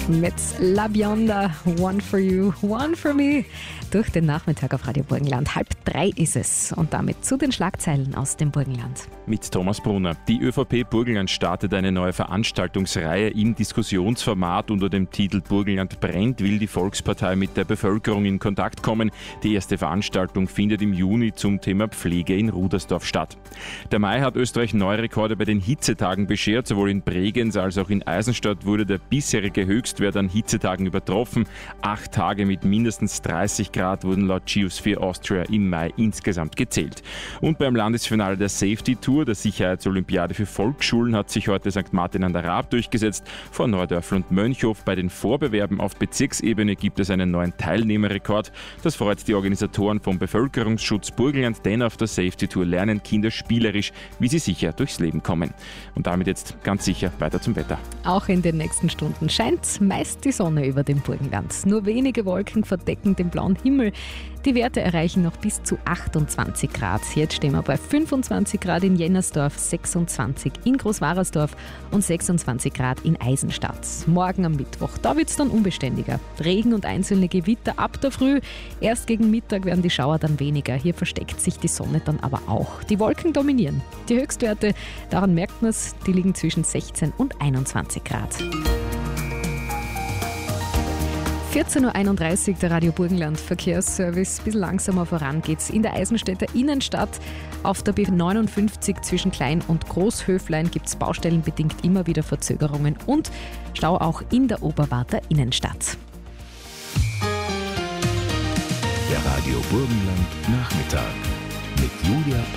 mit La Bionda, One for You, One for Me. Durch den Nachmittag auf Radio Burgenland. 2:30 ist es. Und damit zu den Schlagzeilen aus dem Burgenland. Mit Thomas Brunner. Die ÖVP Burgenland startet eine neue Veranstaltungsreihe im Diskussionsformat unter dem Titel Burgenland brennt, will die Volkspartei mit der Bevölkerung in Kontakt kommen. Die erste Veranstaltung findet im Juni zum Thema Pflege in Rudersdorf statt. Der Mai hat Österreich neue Rekorde bei den Hitzetagen beschert. Sowohl in Bregenz als auch in Eisenstadt wurde der bisherige Höchstwert an Hitzetagen übertroffen. 8 Tage mit mindestens 30 Grad wurden laut Geosphere Austria im Mai insgesamt gezählt. Und beim Landesfinale der Safety Tour, der Sicherheitsolympiade für Volksschulen, hat sich heute St. Martin an der Raab durchgesetzt. Vor Neudörfl und Mönchhof. Bei den Vorbewerben auf Bezirksebene gibt es einen neuen Teilnehmerrekord. Das freut die Organisatoren vom Bevölkerungsschutz Burgenland, denn auf der Safety Tour lernen Kinder spielerisch, wie sie sicher durchs Leben kommen. Und damit jetzt ganz sicher weiter zum Wetter. Auch in den nächsten Stunden scheint meist die Sonne über dem Burgenland. Nur wenige Wolken verdecken den blauen Himmel. Die Werte erreichen noch bis zu 28 Grad. Jetzt stehen wir bei 25 Grad in Jennersdorf, 26 in Großwarersdorf und 26 Grad in Eisenstadt. Morgen am Mittwoch, da wird es dann unbeständiger. Regen und einzelne Gewitter ab der Früh. Erst gegen Mittag werden die Schauer dann weniger. Hier versteckt sich die Sonne dann aber auch. Die Wolken dominieren. Die Höchstwerte, daran merkt man es, die liegen zwischen 16 und 21 Grad. 14.31 Uhr, der Radio Burgenland Verkehrsservice. Ein bisschen langsamer voran geht's in der Eisenstädter Innenstadt. Auf der B59 zwischen Klein- und Großhöflein gibt es baustellenbedingt immer wieder Verzögerungen und Stau auch in der Oberwarter Innenstadt. Der Radio Burgenland Nachmittag mit Julia